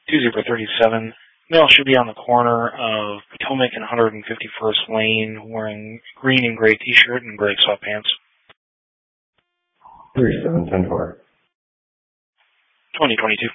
2037. Male should be on the corner of Potomac and 151st Lane wearing green and gray t-shirt and gray sweatpants. 3710-4. 2022.